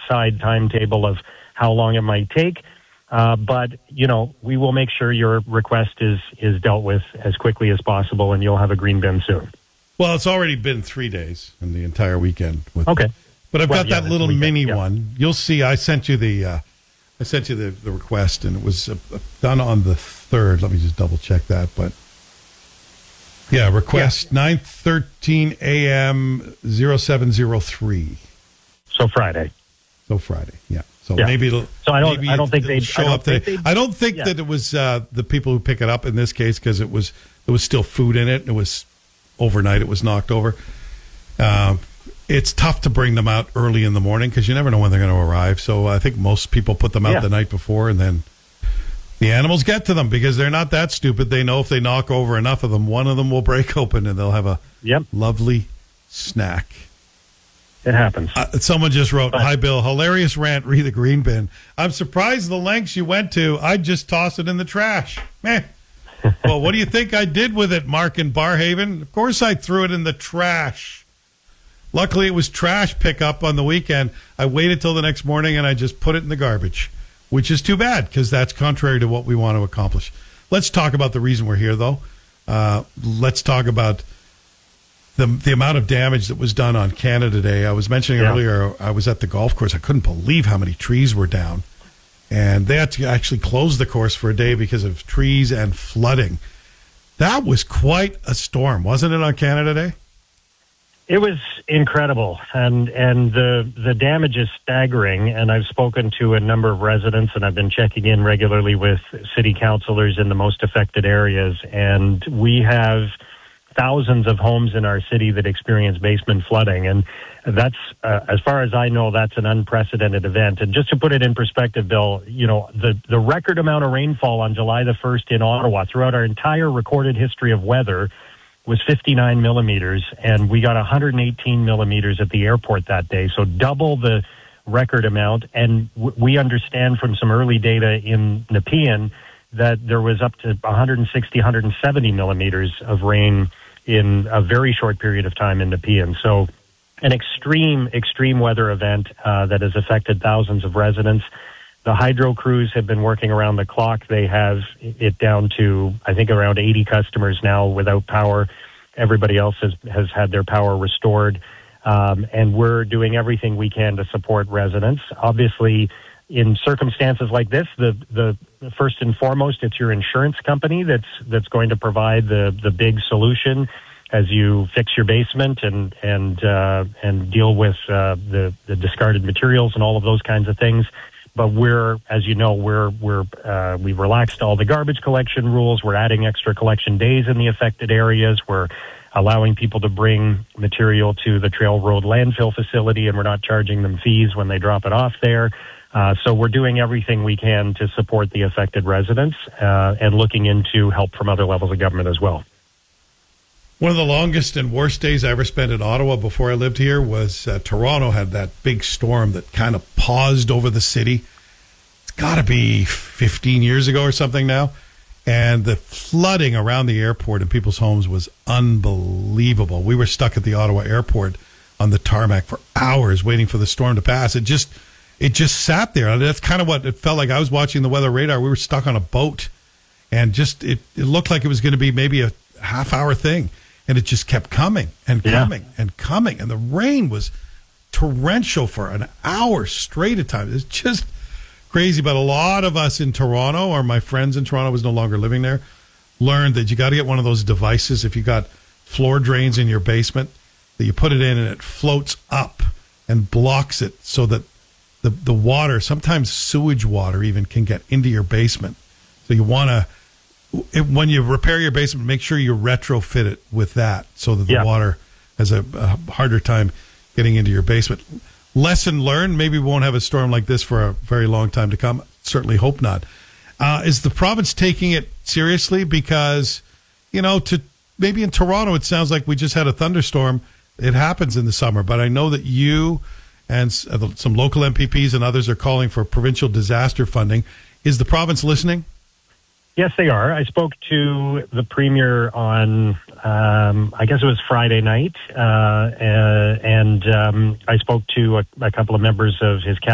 outside timetable of how long it might take. But, we will make sure your request is dealt with as quickly as possible, and you'll have a green bin soon. Well, it's already been 3 days and the entire weekend. Okay. But I've got that little mini one. You'll see. I sent you the request, and it was done on the 3rd. Let me just double check that. But yeah, request 9:13 a.m. 0703. So Friday. Yeah. So maybe it'll. So I don't think they'd show up today. I don't think that it was the people who pick it up in this case, because there was still food in it. It was overnight. It was knocked over. It's tough to bring them out early in the morning because you never know when they're going to arrive. So I think most people put them out the night before, and then the animals get to them because they're not that stupid. They know if they knock over enough of them, one of them will break open and they'll have a lovely snack. It happens. Someone just wrote, "Hi, Bill. Hilarious rant. Read the green bin. I'm surprised the lengths you went to. I'd just toss it in the trash. Meh." Well, what do you think I did with it, Mark in Barhaven? Of course I threw it in the trash. Luckily, it was trash pickup on the weekend. I waited till the next morning and I just put it in the garbage, which is too bad because that's contrary to what we want to accomplish. Let's talk about the reason we're here, though. Let's talk about the amount of damage that was done on Canada Day. I was mentioning earlier, I was at the golf course. I couldn't believe how many trees were down. And they had to actually close the course for a day because of trees and flooding. That was quite a storm, wasn't it, on Canada Day? It was incredible, and the damage is staggering, and I've spoken to a number of residents, and I've been checking in regularly with city councilors in the most affected areas, and we have thousands of homes in our city that experience basement flooding, and that's, as far as I know, that's an unprecedented event. And just to put it in perspective, Bill, the record amount of rainfall on July the 1st in Ottawa throughout our entire recorded history of weather was 59 millimeters, and we got 118 millimeters at the airport that day, so double the record amount. And we understand from some early data in Nepean that there was up to 160, 170 millimeters of rain in a very short period of time in Nepean. So an extreme weather event that has affected thousands of residents. The hydro crews have been working around the clock. They have it down to, I think, around 80 customers now without power. Everybody else has had their power restored. And we're doing everything we can to support residents. Obviously, in circumstances like this, the first and foremost, it's your insurance company that's going to provide the big solution as you fix your basement and deal with the discarded materials and all of those kinds of things. But as you know, we've relaxed all the garbage collection rules. We're adding extra collection days in the affected areas. We're allowing people to bring material to the Trail Road landfill facility, and we're not charging them fees when they drop it off there. So we're doing everything we can to support the affected residents and looking into help from other levels of government as well. One of the longest and worst days I ever spent in Ottawa before I lived here was Toronto had that big storm that kind of paused over the city. It's got to be 15 years ago or something now. And the flooding around the airport and people's homes was unbelievable. We were stuck at the Ottawa airport on the tarmac for hours waiting for the storm to pass. It just sat there. And that's kind of what it felt like. I was watching the weather radar. We were stuck on a boat. And just it looked like it was going to be maybe a half-hour thing. And it just kept coming and coming and coming. And the rain was torrential for an hour straight at times. It's just crazy. But a lot of us in Toronto, or my friends in Toronto, was no longer living there, learned that you got to get one of those devices. If you got floor drains in your basement, that you put it in and it floats up and blocks it so that the water, sometimes sewage water even, can get into your basement. So you want to, when you repair your basement, make sure you retrofit it with that so that the water has a harder time getting into your basement. Lesson learned. Maybe we won't have a storm like this for a very long time to come. Certainly hope not. Is the province taking it seriously? Because, maybe in Toronto it sounds like we just had a thunderstorm. It happens in the summer. But I know that you and some local MPPs and others are calling for provincial disaster funding. Is the province listening? Yes, they are. I spoke to the Premier on, I guess it was Friday night, and I spoke to a couple of members of his cabinet